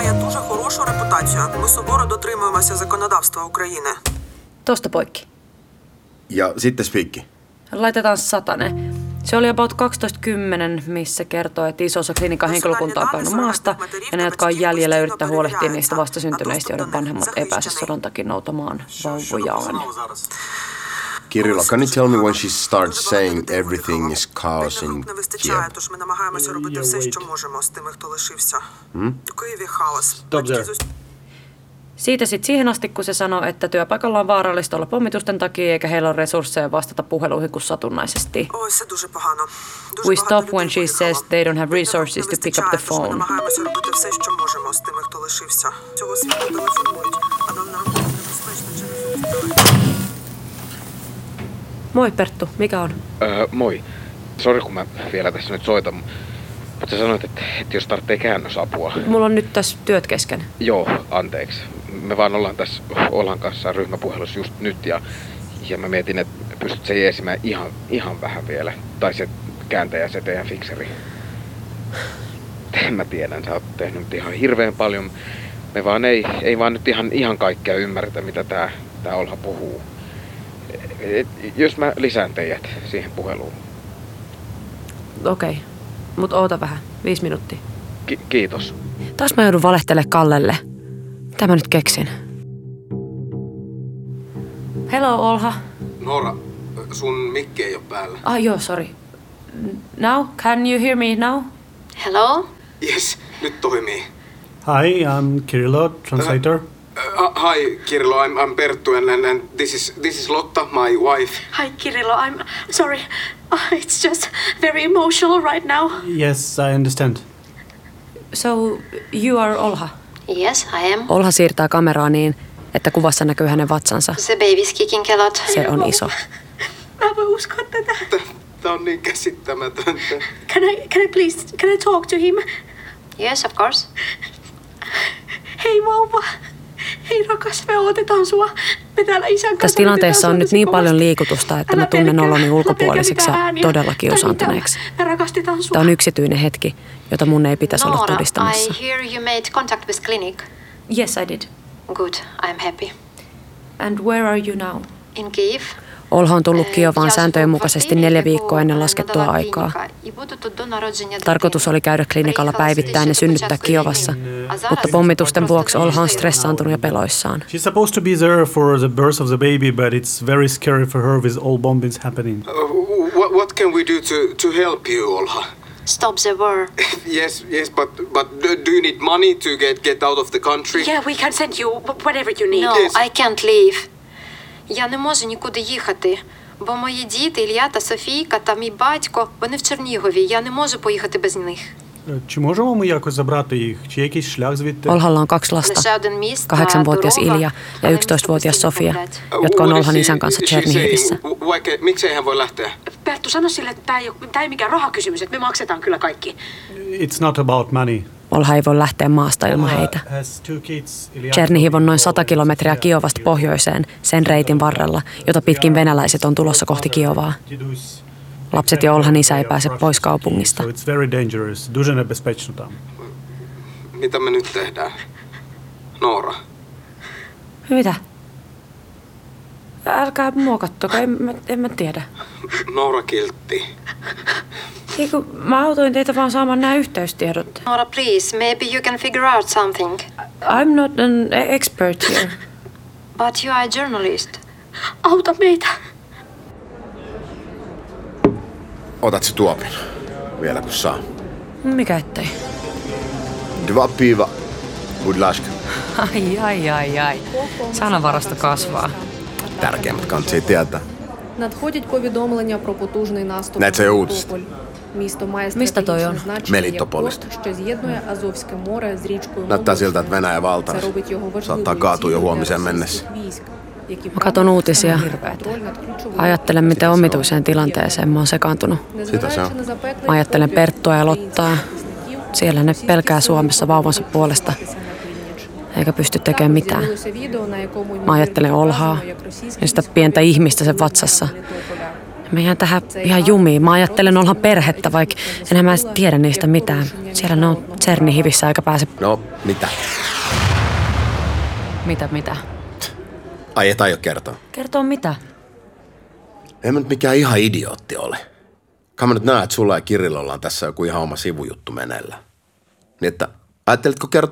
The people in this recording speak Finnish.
має дуже хорошу репутацію. Ми суворо дотримуємося законодавства України. Tosta poikki. Ja sitten spiikki. Laitetaan 100. Se oli about 12.10, missä kertoo, että iso osa klinikan henkilökuntaa on painut maasta ja ne, jotka on jäljellä, yrittää huolehtia niistä vastasyntyneistä, joiden vanhemmat ei pääse sodan takia noutamaan vauvojaan. Kirilla, can you tell me when she starts saying everything is chaos in Kiev? Тож ми намагаємося робити все, що можемо з тими, хто лишився. У Києві хаос. Stop there. Siitä sitten siihen asti, kun se sanoi, että työpaikalla on vaarallista olla pommitusten takia eikä heillä ole resursseja vastata puheluihin kuin satunnaisesti. Ой, це дуже погано. We stop when she says they don't have resources to pick up the phone. Ми намагаємося робити все, що можемо з тими, хто лишився. Цього світу телефонують, а нам на роботі небезпечно через. Moi Perttu, mikä on? Moi. Sori, kun mä vielä tässä nyt soitan. Mutta sä sanoit, että jos tarvitsee käännösapua. Mulla on nyt tässä työt kesken. Joo, anteeksi. Me vaan ollaan tässä Olhan kanssa ryhmäpuhelussa just nyt ja mä mietin, että pystyt se jeesimään ihan vähän vielä. Tai se kääntäjä, se teidän fikseri. Mä tiedän, sä oot tehnyt nyt ihan hirveän paljon. Me vaan ei vaan nyt ihan kaikkea ymmärretä, mitä tää Olha puhuu. Jos mä lisään teidät siihen puheluun. Okei, mut oota vähän. 5 minuuttia. Kiitos. Taas mä joudun valehtelemaan Kallelle. Mitä mä nyt keksin? Hello, Olha. Noora, sun mikki ei ole päällä. Joo, sorry. Now? Can you hear me now? Hello? Yes, nyt toimii. Hi, I'm Kirillo, translator. Hi, Kirillo, I'm Perttu and this is Lotta, my wife. Hi, Kirillo. I'm sorry. It's just very emotional right now. Yes, I understand. So, you are Olha? Yes, I am. Olha siirtää kameraa niin, että kuvassa näkyy hänen vatsansa. The baby's kicking a lot. Se on iso. Mä voin uskoa tätä. Tää on niin käsittämätöntä. Can I talk to him? Yes, of course. Hei vauva. Hei rakas, me odotetaan sua. Me täällä isän kanssa. Tässä tilanteessa on nyt niin paljon liikutusta, että mä tunnen oloni ulkopuoliseksi ja todella kiusaantuneeksi. Tämä on yksityinen hetki, jota mun ei pitäisi olla todistamassa. I hear you made contact with clinic. Yes, I did. Good, I'm happy. And where are you now? In Kyiv. Olha on tullut Kiovaan sääntöjen mukaisesti 4 viikkoa ennen laskettua aikaa. Tarkoitus oli käydä klinikalla päivittäin ja synnyttää Kiovassa, mutta pommitusten vuoksi Olha on stressaantunut ja peloissaan. She's supposed to be there for the birth of the baby, but it's very scary for her with all bombings happening. What can we do to help you, Olha? Stop the war. Yes, but do you need money to get out of the country? Yeah, we can send you whatever you need. No, Yes. I can't leave. Я не можу нікуди їхати, бо мої діти, Ілля та Софійка та мій батько, вони в Чернігові. Я не можу поїхати без них. Чи можемо ми якось забрати їх? Чи якийсь шлях звідти? Olhalla on 2 lasta, Лише один міст та 8-vuotias дорога, Ilja ja але 11-vuotias місто Sofia, постійно jotka on What is Olhan isän kanssa she Chernihivissä. saying? Miksei hän voi lähteä? Perttu, sano sille, että tämä ei mikään rahakysymys, että me maksetaan kyllä kaikki. It's not about money. Olha ei voi lähteä maasta ilman heitä. Chernihiv on noin 100 kilometriä Kiovasta pohjoiseen, sen reitin varrella, jota pitkin venäläiset on tulossa kohti Kiovaa. Lapset ja Olhan isä ei pääse pois kaupungista. So it's very dangerous. Дуже небезпечно там. Mitä me nyt tehdään? Noora. Mitä? Älkää mua kattokaa, en mä tiedä. Noora kiltti. Eikö, mä autoin teitä vaan saamaan nämä yhteystiedot. Nora, please, maybe you can figure out something. I'm not an expert here. But you are a journalist. Auta meitä. Otat se tuopin. Vielä kun saa. Mikä ettei? Dva piva. Budlaska. Ai. Sanavarasto kasvaa. Tärkeimmät kansi tietää. Надходять повідомлення про потужний наступ Näet sä на jo uutista? Мелітополь. Місто має Mistä toi on? стратегічне значення як Melitopolista. порт, що з'єднує Азовське море з річкою Näyttää siltä, että Venäjä Це valtaa. робить його Saattaa важливою kaatua jo ціллю huomiseen для mennessä. російських військ, які Mä katon uutisia. контроль над ключовими Ajattelen, miten omituiseen tilanteeseen mä oon sekaantunut. Sitä se on. Незважаючи на запеклий Mä ajattelen опір Perttua ja Lottaa. українських захисників, Siellä ne pelkää Suomessa vauvansa puolesta, eikä pysty tekemään mitään. з'явилося відео, на якому Mä ajattelen Olhaa ja sitä pientä ihmistä sen vatsassa. Mä jään tähän ihan jumiin. Mä ajattelen olla perhettä, vaikka enhän mä edes tiedä niistä mitään. Siellä ne on Tsernihivissä eikä pääse... No, mitä? Mitä? Ai et aio kertoa. Kertoo mitä? En mä nyt mikään ihan idiootti ole. Kai mä nyt näen, että sulla ja Kirilolla on tässä joku ihan oma sivujuttu meneillään. Niin että, ajattelitko kertoa